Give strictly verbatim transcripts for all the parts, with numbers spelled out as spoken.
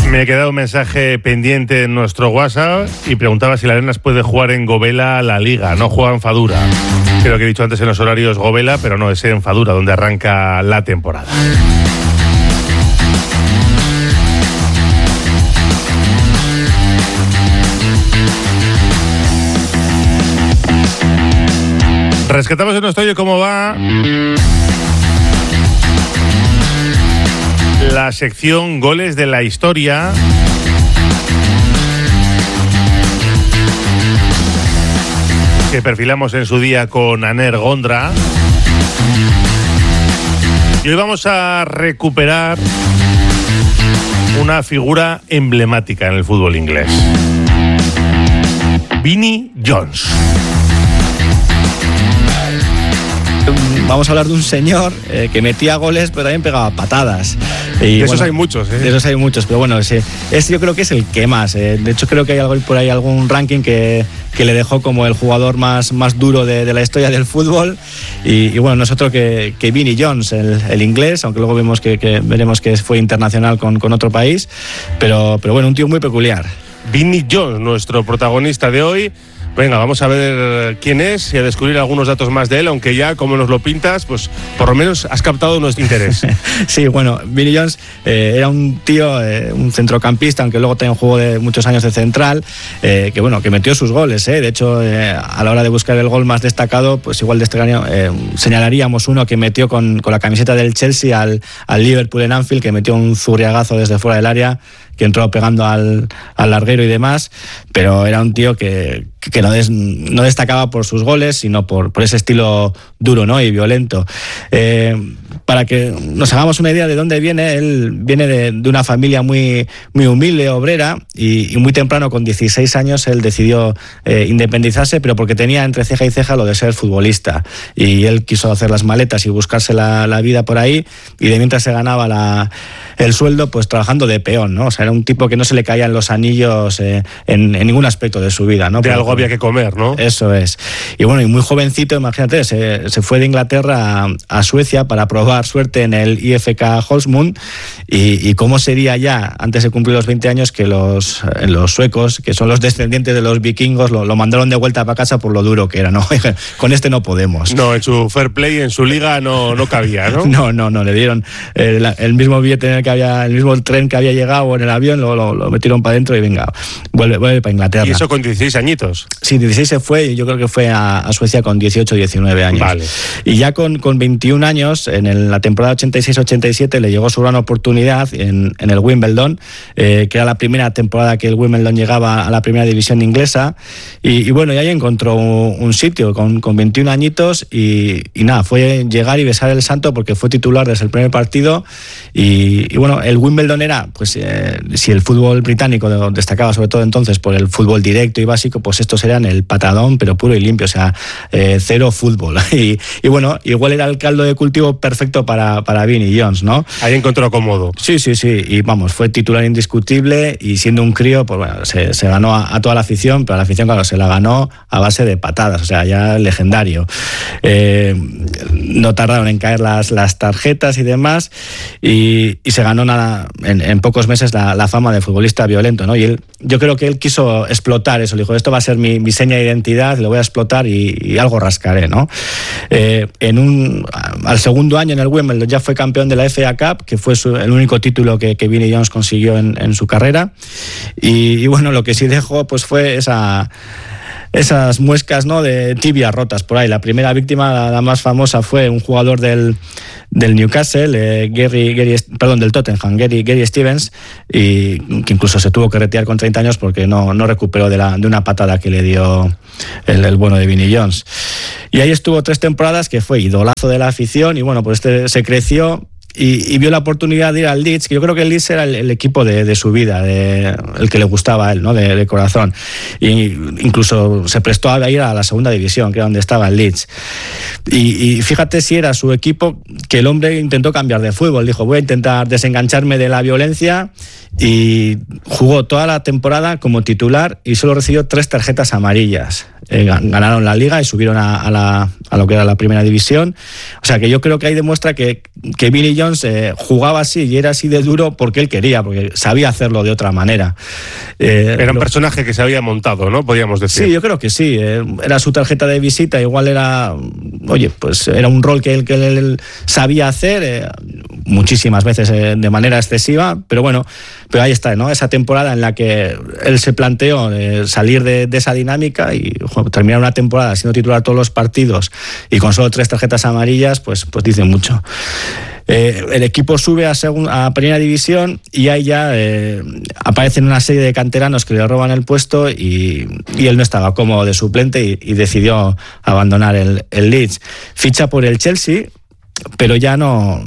Me he quedado un mensaje pendiente en nuestro WhatsApp y preguntaba si la Arenas puede jugar en Gobela la Liga, no juega en Fadura. Creo que he dicho antes en los horarios Gobela, pero no, es en Fadura donde arranca la temporada. Rescatamos en nuestro oye cómo va la sección Goles de la Historia. Que perfilamos en su día con Aner Gondra. Y hoy vamos a recuperar una figura emblemática en el fútbol inglés. Vinnie Jones. Vamos a hablar de un señor eh, que metía goles, pero también pegaba patadas. Y, de esos bueno, hay muchos, ¿eh? De esos hay muchos, pero bueno, ese, ese yo creo que es el que más. Eh. De hecho, creo que hay algo por ahí, algún ranking que, que le dejó como el jugador más, más duro de, de la historia del fútbol. Y, y bueno, no es otro que, que Vinnie Jones, el, el inglés, aunque luego vemos que, que veremos que fue internacional con, con otro país. Pero, pero bueno, un tío muy peculiar. Vinnie Jones, nuestro protagonista de hoy. Venga, vamos a ver quién es y a descubrir algunos datos más de él, aunque ya, como nos lo pintas, pues por lo menos has captado nuestro interés. Sí, bueno, Vinnie Jones eh, era un tío, eh, un centrocampista, aunque luego también jugó de muchos años de central, eh, que bueno, que metió sus goles. Eh. De hecho, eh, a la hora de buscar el gol más destacado, pues igual de este año eh, señalaríamos uno que metió con, con la camiseta del Chelsea al, al Liverpool en Anfield, que metió un zurriagazo desde fuera del área, que entró pegando al, al larguero y demás, pero era un tío que, que no, des, no destacaba por sus goles, sino por, por ese estilo duro, ¿no? Y violento. Eh, para que nos hagamos una idea de dónde viene, él viene de, de una familia muy, muy humilde, obrera, y, y muy temprano, con dieciséis años, él decidió eh, independizarse, pero porque tenía entre ceja y ceja lo de ser futbolista. Y él quiso hacer las maletas y buscarse la, la vida por ahí, y de mientras se ganaba la, el sueldo, pues trabajando de peón, ¿no? O sea, era un tipo que no se le caían los anillos eh, en, en ningún aspecto de su vida, ¿no? De algo había que comer, ¿no? Eso es. Y bueno, y muy jovencito, imagínate, se, se fue de Inglaterra a, a Suecia para probar suerte en el I F K Holmsund. Y, y cómo sería ya, antes de cumplir los veinte años, que los, los suecos, que son los descendientes de los vikingos, lo, lo mandaron de vuelta para casa por lo duro que era, ¿no? Con este no podemos. No, en su fair play, en su liga no, no cabía, ¿no? No, no, no, le dieron el, el mismo billete en el que había, el mismo tren que había llegado en el avión, lo, lo, lo metieron para adentro y venga, vuelve, vuelve para Inglaterra. ¿Y eso con dieciséis añitos? Sí, dieciséis se fue, y yo creo que fue a, a Suecia con dieciocho, diecinueve años. Vale. Y ya con, con veintiún años, en el, la temporada ochenta y seis ochenta y siete, le llegó su gran oportunidad en, en el Wimbledon, eh, que era la primera temporada que el Wimbledon llegaba a la primera división inglesa. Y, y bueno, y ahí encontró un, un sitio con, con veintiún añitos y, y nada, fue llegar y besar el santo porque fue titular desde el primer partido. Y, y bueno, el Wimbledon era, pues eh, si el fútbol británico destacaba sobre todo entonces por el fútbol directo y básico, pues estos eran el patadón, pero puro y limpio, o sea, eh, cero fútbol. Y, y bueno, igual era el caldo de cultivo perfecto para, para Vinnie Jones, ¿no? Ahí encontró cómodo. Sí, sí, sí, y vamos, fue titular indiscutible, y siendo un crío, pues bueno, se, se ganó a, a toda la afición, pero la afición, claro, se la ganó a base de patadas, o sea, ya legendario. Eh, no tardaron en caer las, las tarjetas y demás, y, y se ganó nada, en, en pocos meses la, la fama de futbolista violento, ¿no? Y él, yo creo que él quiso explotar eso, le dijo, esto va a ser mi, mi seña de identidad, lo voy a explotar y, y algo rascaré, ¿no? Eh, en un, al segundo año en el Wimbledon ya fue campeón de la F A Cup, que fue su, el único título que, que Vinnie Jones consiguió en, en su carrera, y, y bueno, lo que sí dejó pues fue esa... esas muescas, ¿no?, de tibias rotas por ahí. La primera víctima, la, la más famosa, fue un jugador del, del Newcastle, eh, Gary, Gary, perdón, del Tottenham, Gary, Gary Stevens, y que incluso se tuvo que retirar con treinta años porque no, no recuperó de, la, de una patada que le dio el, el bueno de Vinnie Jones. Y ahí estuvo tres temporadas, que fue idolazo de la afición, y bueno, pues este se creció. Y, y vio la oportunidad de ir al Leeds, que yo creo que el Leeds era el, el equipo de, de su vida, de, el que le gustaba a él, ¿no?, de, de corazón. Y incluso se prestó a ir a la segunda división, que era donde estaba el Leeds. Y, y fíjate si era su equipo, que el hombre intentó cambiar de fútbol. Dijo, voy a intentar desengancharme de la violencia, y jugó toda la temporada como titular y solo recibió tres tarjetas amarillas. Eh, ganaron la liga y subieron a, a, la, a lo que era la primera división. O sea que yo creo que ahí demuestra que, que Vinnie Jones Jones eh, jugaba así y era así de duro porque él quería, porque sabía hacerlo de otra manera. Eh, era un lo... personaje que se había montado, ¿no? Podríamos decir. Sí, yo creo que sí. Eh, era su tarjeta de visita, igual era, oye, pues era un rol que él, que él sabía hacer, eh, muchísimas veces eh, de manera excesiva, pero bueno, pero ahí está, ¿no? Esa temporada en la que él se planteó eh, salir de, de esa dinámica y bueno, terminar una temporada siendo titular todos los partidos y con solo tres tarjetas amarillas, pues, pues dice mucho. Eh, el equipo sube a, segun, a primera división y ahí ya eh, aparecen una serie de canteranos que le roban el puesto y, y él no estaba cómodo de suplente y, y decidió abandonar el, el Leeds. Ficha por el Chelsea, pero ya no...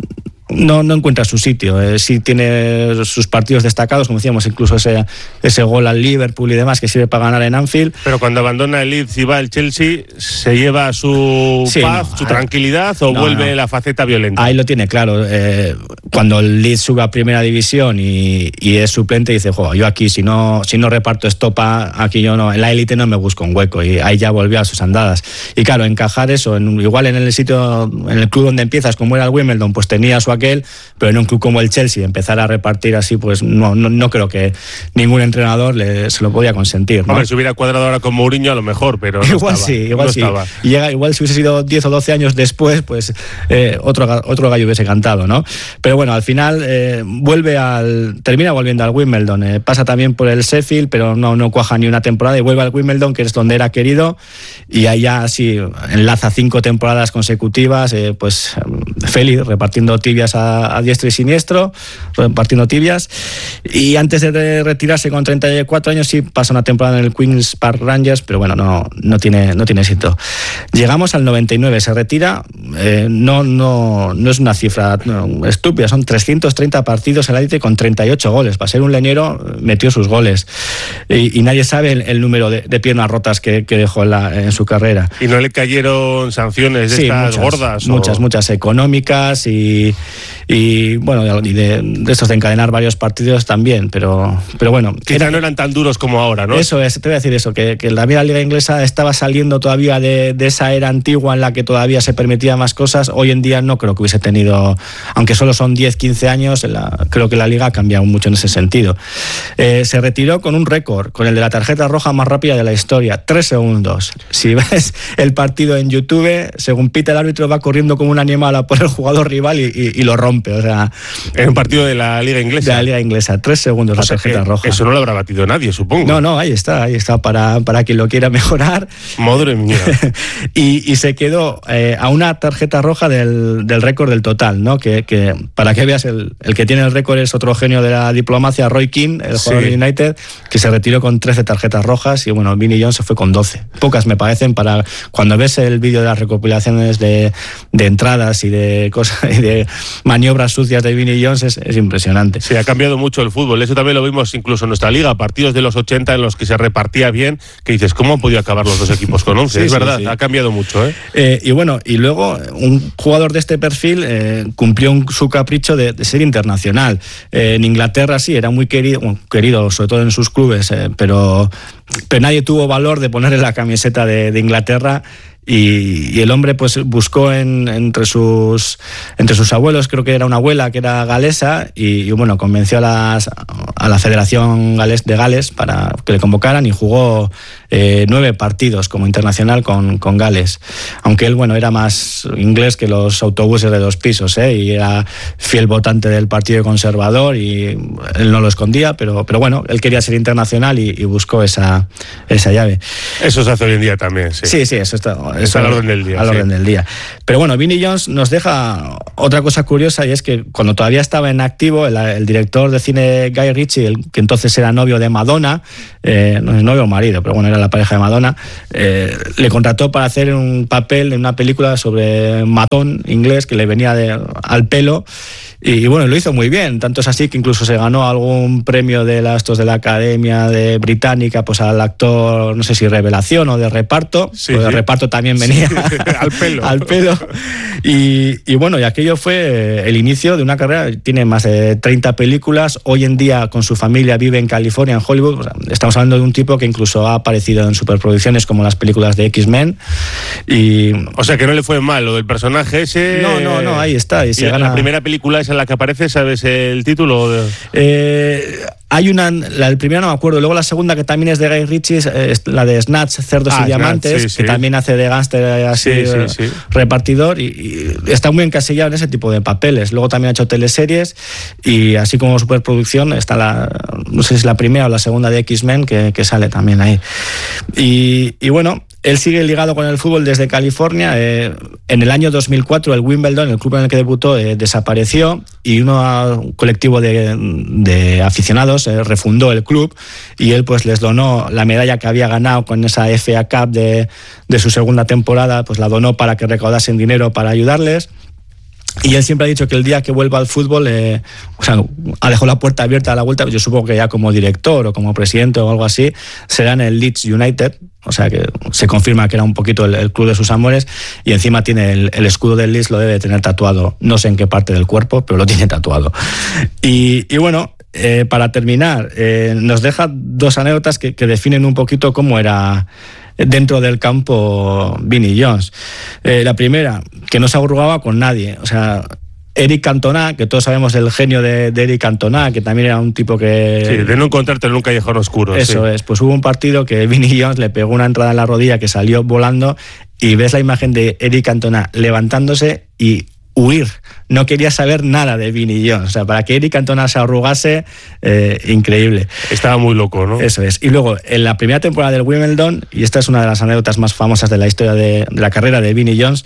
No, no encuentra su sitio. Eh, sí tiene sus partidos destacados, como decíamos, incluso ese, ese gol al Liverpool y demás que sirve para ganar en Anfield. Pero cuando abandona el Leeds y va al Chelsea, ¿se lleva su sí, paz, no, su ahí, tranquilidad o no, vuelve no. la faceta violenta? Ahí lo tiene claro. Eh, cuando el Leeds sube a primera división y, y es suplente, dice, jo, yo aquí si no, si no reparto estopa, aquí yo no, en la élite no me busco un hueco, y ahí ya volvió a sus andadas. Y claro, encajar eso, en, igual en el sitio, en el club donde empiezas, como era el Wimbledon, pues tenía su aquel, pero en un club como el Chelsea empezar a repartir así, pues no, no, no creo que ningún entrenador le, se lo podía consentir, ¿no? Hombre, si hubiera cuadrado ahora con Mourinho a lo mejor, pero no igual estaba, sí, igual no sí. Estaba. Y llega, igual si hubiese sido diez o doce años después, pues eh, otro, otro gallo hubiese cantado, ¿no? Pero bueno, al final eh, vuelve al termina volviendo al Wimbledon, eh, pasa también por el Sheffield, pero no, no cuaja ni una temporada y vuelve al Wimbledon, que es donde era querido, y ahí ya sí enlaza cinco temporadas consecutivas, eh, pues feliz, repartiendo tibias a, a diestro y siniestro, repartiendo tibias, y antes de retirarse con treinta y cuatro años sí pasa una temporada en el Queen's Park Rangers, pero bueno, no, no, tiene, no tiene éxito. Llegamos al noventa y nueve, se retira, eh, no, no, no es una cifra no, estúpida, son trescientos treinta partidos en la élite con treinta y ocho goles, para ser un leñero metió sus goles, y, y nadie sabe el, el número de, de piernas rotas que, que dejó en, la, en su carrera. ¿Y no le cayeron sanciones de sí, estas muchas, gordas? Muchas, o... muchas económicas y, y bueno, y de, de estos de encadenar varios partidos también, pero, pero bueno. Quizá era, no eran tan duros como ahora, ¿no? Eso es, te voy a decir eso, que, que la liga inglesa estaba saliendo todavía de, de esa era antigua en la que todavía se permitía más cosas. Hoy en día no creo que hubiese tenido, aunque solo son diez, quince años, la, creo que la liga ha cambiado mucho en ese sentido. Eh, se retiró con un récord, con el de la tarjeta roja más rápida de la historia, tres segundos. Si ves el partido en YouTube, según pita el árbitro va corriendo como un animal a por el jugador rival y, y, y lo rompe. O sea, en un partido de la liga inglesa. De la liga inglesa, tres segundos o la tarjeta roja. Eso no lo habrá batido nadie, supongo. No, no, ahí está, ahí está para, para quien lo quiera mejorar. Madre mía. y, y se quedó eh, a una tarjeta roja del, del récord del total, ¿no? Que, que para que veas, el, el que tiene el récord es otro genio de la diplomacia, Roy Keane, el jugador sí. de United, que se retiró con trece tarjetas rojas y bueno, Vinnie Jones se fue con doce. Pocas me parecen para cuando ves el vídeo de las recopilaciones de, de entradas y de cosas y de maniobras sucias de Vinnie Jones, es, es impresionante. Sí, ha cambiado mucho el fútbol. Eso también lo vimos incluso en nuestra liga, partidos de los ochenta en los que se repartía bien, que dices, ¿cómo han podido acabar los dos equipos con once? Sí, es sí, verdad, sí. Ha cambiado mucho, ¿eh? ¿eh? Y bueno, y luego un jugador de este perfil eh, cumplió un, su capricho de, de ser internacional. Eh, en Inglaterra sí, era muy querido, bueno, querido sobre todo en sus clubes, eh, pero, pero nadie tuvo valor de ponerle la camiseta de, de Inglaterra. Y, y el hombre pues buscó en, entre sus entre sus abuelos, creo que era una abuela que era galesa, y, y bueno, convenció a, las, a la Federación Gales de Gales para que le convocaran y jugó eh, nueve partidos como internacional con, con Gales, aunque él bueno era más inglés que los autobuses de dos pisos, ¿eh? Y era fiel votante del Partido Conservador y él no lo escondía, pero, pero bueno, él quería ser internacional y, y buscó esa, esa llave. Eso se hace hoy en día también, sí. Sí, sí, eso está... Eso al orden del día. Al sí. orden del día. Pero bueno, Vinnie Jones nos deja otra cosa curiosa, y es que cuando todavía estaba en activo, el, el director de cine Guy Ritchie, el que entonces era novio de Madonna, eh, no es novio o marido, pero bueno, era la pareja de Madonna, eh, le contrató para hacer un papel en una película sobre matón inglés que le venía de, al pelo. Y bueno, lo hizo muy bien, tanto es así que incluso se ganó algún premio de la, estos de la Academia de Británica, pues al actor, no sé si revelación o de reparto, sí, pues sí. de reparto también venía sí. al pelo. al pelo. Y, y bueno, y aquello fue el inicio de una carrera, tiene más de treinta películas, hoy en día con su familia, vive en California, en Hollywood. O sea, estamos hablando de un tipo que incluso ha aparecido en superproducciones como las películas de X-Men. Y... O sea, que no le fue mal lo del personaje ese. No, no, no, ahí está. Y se ¿Y gana... la primera película esa en la que aparece, ¿sabes el título? Eh... Hay una, la primera no me acuerdo, luego la segunda que también es de Guy Ritchie, es la de Snatch, Cerdos ah, y Diamantes, Snatch, sí, que sí. también hace de gángster así, sí, sí, sí. repartidor, y, y está muy encasillado en ese tipo de papeles. Luego también ha hecho teleseries, y así como superproducción está la, no sé si es la primera o la segunda de X-Men que, que sale también ahí. Y, y bueno, él sigue ligado con el fútbol desde California. Eh, en el año dos mil cuatro el Wimbledon, el club en el que debutó, eh, desapareció, y uno, un colectivo de, de aficionados eh, refundó el club, y él pues les donó la medalla que había ganado con esa F A Cup de, de su segunda temporada, pues la donó para que recaudasen dinero para ayudarles. Y él siempre ha dicho que el día que vuelva al fútbol, eh, o sea, ha dejado la puerta abierta a la vuelta. Yo supongo que ya como director o como presidente o algo así, será en el Leeds United. O sea, que se confirma que era un poquito el, el club de sus amores, y encima tiene el, el escudo del Leeds, lo debe tener tatuado, no sé en qué parte del cuerpo, pero lo tiene tatuado. Y, y bueno, eh, para terminar, eh, nos deja dos anécdotas que, que definen un poquito cómo era dentro del campo Vinnie Jones. Eh, la primera, que no se arrugaba con nadie. O sea, Eric Cantona, que todos sabemos el genio de, de Eric Cantona, que también era un tipo que... Sí, de no encontrarte en un callejón oscuro. Eso sí. Es, pues hubo un partido que Vinnie Jones le pegó una entrada en la rodilla que salió volando, y ves la imagen de Eric Cantona levantándose y huir. No quería saber nada de Vinnie Jones. O sea, para que Eric Cantona se arrugase, eh, increíble. Estaba muy loco, ¿no? Eso es. Y luego, en la primera temporada del Wimbledon, y esta es una de las anécdotas más famosas de la historia de, de la carrera de Vinnie Jones,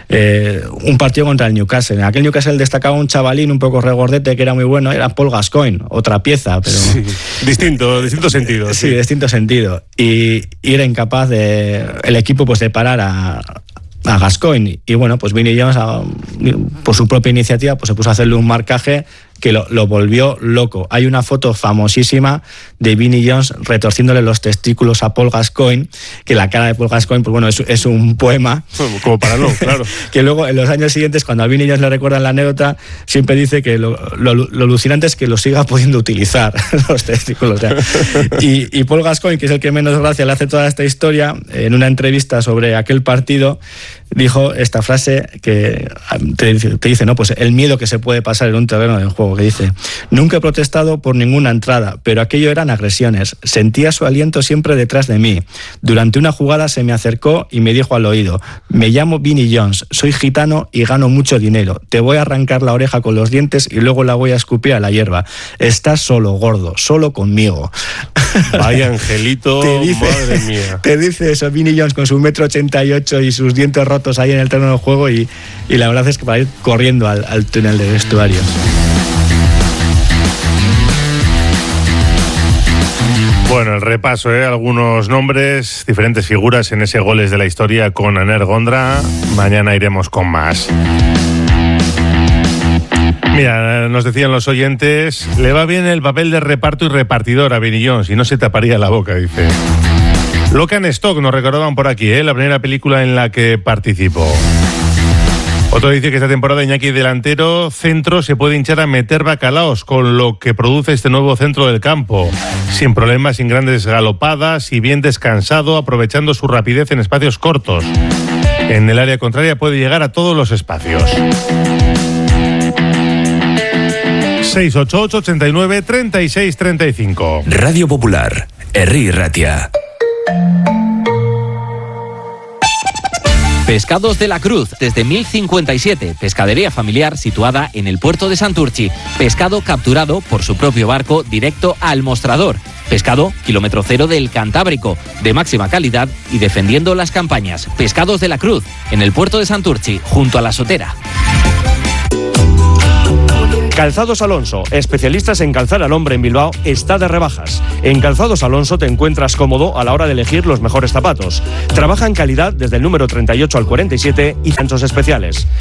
eh, un partido contra el Newcastle. En aquel Newcastle destacaba un chavalín un poco regordete que era muy bueno, era Paul Gascoigne, otra pieza, pero... Sí, distinto, distinto sentido. Sí, sí, distinto sentido. Y, y era incapaz de... el equipo pues de parar a... a Gascoigne. Y bueno, pues Vinnie Jones, a, por su propia iniciativa, pues se puso a hacerle un marcaje que lo, lo volvió loco. Hay una foto famosísima de Vinnie Jones retorciéndole los testículos a Paul Gascoigne, que la cara de Paul Gascoigne, pues bueno, es, es un poema. Como para no, claro. Que luego, en los años siguientes, cuando a Vinnie Jones le recuerdan la anécdota, siempre dice que lo, lo, lo alucinante es que lo siga pudiendo utilizar, los testículos. O sea. y, y Paul Gascoigne, que es el que menos gracia le hace toda esta historia, en una entrevista sobre aquel partido, dijo esta frase que te, te dice, no, pues el miedo que se puede pasar en un terreno de juego, que dice: nunca he protestado por ninguna entrada, pero aquello eran agresiones. Sentía su aliento siempre detrás de mí. Durante una jugada se me acercó y me dijo al oído: me llamo Vinnie Jones, soy gitano y gano mucho dinero. Te voy a arrancar la oreja con los dientes y luego la voy a escupir a la hierba. Estás solo, gordo, solo conmigo. Vaya angelito, te dice, madre mía. Te dice eso Vinnie Jones con su metro ochenta y ocho y sus dientes rotos ahí en el terreno de juego, y, y la verdad es que para ir corriendo al, al túnel de vestuarios. Bueno, el repaso, ¿eh? Algunos nombres, diferentes figuras en ese Goles de la Historia con Aner Gondra. Mañana iremos con más. Mira, nos decían los oyentes, le va bien el papel de reparto y repartidor a Vinnie Jones y no se taparía la boca, dice. Lock and Stock nos recordaban por aquí, ¿eh? La primera película en la que participó. Otro dice que esta temporada Iñaki delantero centro se puede hinchar a meter bacalaos con lo que produce este nuevo centro del campo. Sin problemas, sin grandes galopadas y bien descansado, aprovechando su rapidez en espacios cortos. En el área contraria puede llegar a todos los espacios. seis ocho ocho, ochenta y nueve, treinta y seis, treinta y cinco. Radio Popular, Herri Ratia. Pescados de la Cruz, desde mil cincuenta y siete, pescadería familiar situada en el puerto de Santurchi. Pescado capturado por su propio barco directo al mostrador. Pescado kilómetro cero del Cantábrico, de máxima calidad y defendiendo las campañas. Pescados de la Cruz, en el puerto de Santurchi, junto a la Sotera. Calzados Alonso, especialistas en calzar al hombre en Bilbao, está de rebajas. En Calzados Alonso te encuentras cómodo a la hora de elegir los mejores zapatos. Trabaja en calidad desde el número treinta y ocho al cuarenta y siete y anchos especiales.